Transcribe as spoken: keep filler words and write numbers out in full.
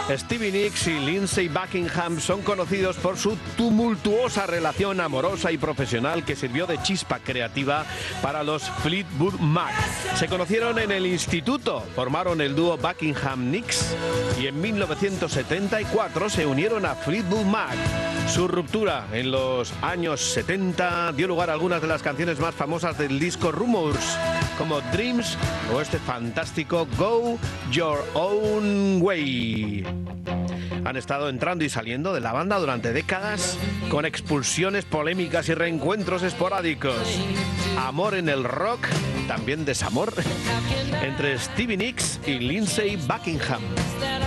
Stevie Nicks y Lindsey Buckingham son conocidos por su tumultuosa relación amorosa y profesional que sirvió de chispa creativa para los Fleetwood Mac. Se conocieron en el instituto, formaron el dúo Buckingham-Nicks y en mil novecientos setenta y cuatro se unieron a Fleetwood Mac. Su ruptura en los años setenta dio lugar a algunas de las canciones más famosas del disco Rumours, como Dreams o este fantástico Go Your Own Way. Han estado entrando y saliendo de la banda durante décadas, con expulsiones polémicas y reencuentros esporádicos. Amor en el rock, también desamor, entre Stevie Nicks y Lindsey Buckingham.